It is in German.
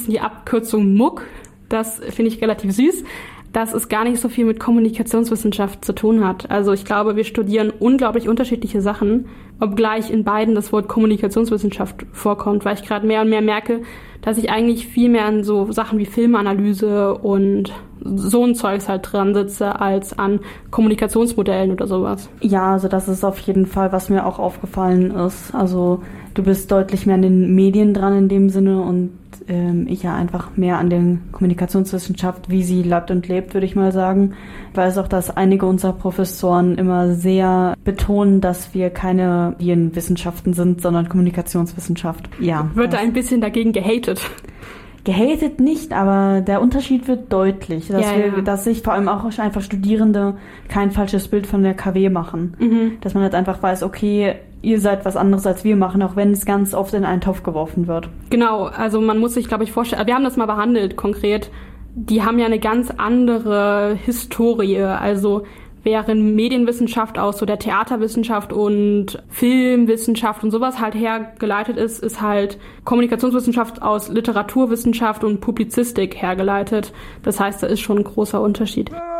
benutzen die Abkürzung MOOC. Das finde ich relativ süß, dass es gar nicht so viel mit Kommunikationswissenschaft zu tun hat. Also ich glaube, wir studieren unglaublich unterschiedliche Sachen, obgleich in beiden das Wort Kommunikationswissenschaft vorkommt, weil ich gerade mehr und mehr merke, dass ich eigentlich viel mehr an so Sachen wie Filmanalyse und so ein Zeugs halt dran sitze, als an Kommunikationsmodellen oder sowas. Ja, also das ist auf jeden Fall, was mir auch aufgefallen ist. Also du bist deutlich mehr an den Medien dran in dem Sinne und ich ja einfach mehr an der Kommunikationswissenschaft, wie sie lebt und lebt, würde ich mal sagen. Ich weiß auch, dass einige unserer Professoren immer sehr betonen, dass wir keine Medienwissenschaften sind, sondern Kommunikationswissenschaft. Ja. Wird da ein bisschen dagegen gehatet? Gehatet nicht, aber der Unterschied wird deutlich, dass sich vor allem auch einfach Studierende kein falsches Bild von der KW machen. Mhm. Dass man halt einfach weiß, okay, ihr seid was anderes als wir machen, auch wenn es ganz oft in einen Topf geworfen wird. Genau, also man muss sich, glaube ich, vorstellen, wir haben das mal behandelt konkret, die haben ja eine ganz andere Historie, also während Medienwissenschaft aus so der Theaterwissenschaft und Filmwissenschaft und sowas halt hergeleitet ist, ist halt Kommunikationswissenschaft aus Literaturwissenschaft und Publizistik hergeleitet. Das heißt, da ist schon ein großer Unterschied.